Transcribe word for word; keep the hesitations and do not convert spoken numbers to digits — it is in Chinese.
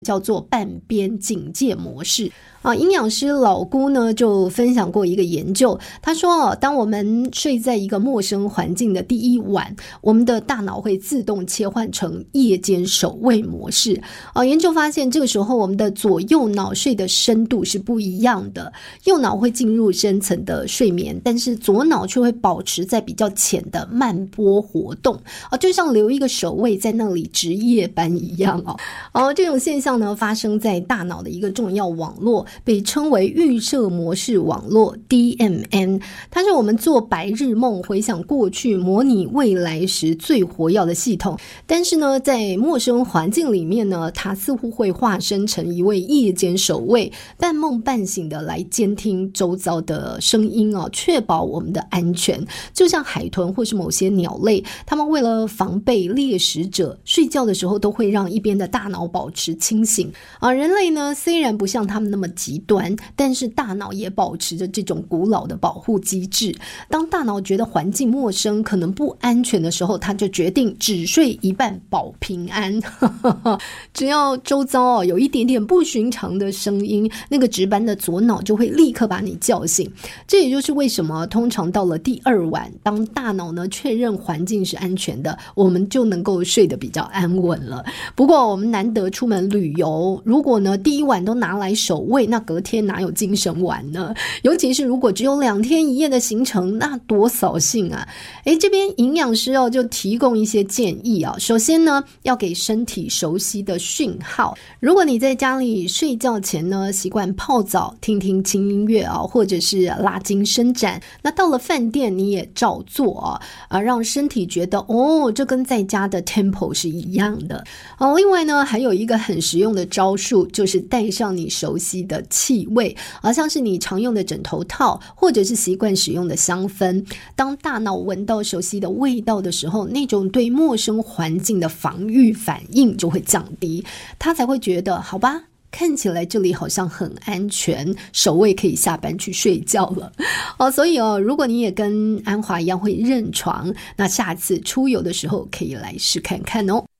叫做半边警戒模式啊。营养师老姑呢就分享过一个研究，他说、啊、当我们睡在一个陌生环境的第一晚，我们的大脑会自动切换成夜间守卫模式啊。研究发现，这个时候我们的左右脑睡的深度是不一样的，右脑会进入深层的睡眠，但是左脑却会保持在比较浅的慢波活动啊，就像留一个守卫在那里值夜班一样哦。哦，这种现象呢发生在大脑的一个重要网络，被称为预设模式网络 D M N， 它是我们做白日梦、回想过去、模拟未来时最活跃的系统。但是呢，在陌生环境里面呢，它似乎会化身成一位夜间守卫，半梦半醒的来监听周遭的声音哦，确保我们的安全。就像海豚或是某些鸟类，它们为了防备猎食者，睡觉的时候都会让一边的大脑保持清醒啊。人类呢，虽然不像他们那么极端，但是大脑也保持着这种古老的保护机制。当大脑觉得环境陌生，可能不安全的时候，它就决定只睡一半保平安只要周遭、哦、有一点点不寻常的声音，那个值班的左脑就会立刻把你叫醒。这也就是为什么通常到了第二晚，当大脑呢确认环境是安全的，我们就能够睡得比较安稳了。不过我们难得出门旅游，如果呢第一晚都拿来守卫，那隔天哪有精神玩呢？尤其是如果只有两天一夜的行程，那多扫兴啊。诶，这边营养师哦就提供一些建议啊。首先呢，要给身体熟悉的讯号。如果你在家里睡觉前呢习惯泡澡、听听轻音乐啊，或者是拉筋伸展，那到了饭店你也照做啊，啊让身体觉得哦，这跟在家的 tempo 是一样的。哦，另外呢，还有一个很实用的招数，就是带上你熟悉的气味，好像是你常用的枕头套，或者是习惯使用的香氛。当大脑闻到熟悉的味道的时候，那种对陌生环境的防御反应就会降低，他才会觉得好吧，看起来这里好像很安全，守卫可以下班去睡觉了。哦，所以哦，如果你也跟安华一样会认床，那下次出游的时候可以来试看看哦。